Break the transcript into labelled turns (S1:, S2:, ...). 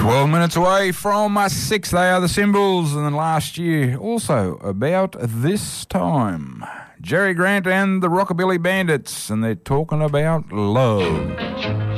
S1: 12 minutes away from 6, they are the Symbols, and then last year, also about this time, Jerry Grant and the Rockabilly Bandits, and they're talking about love.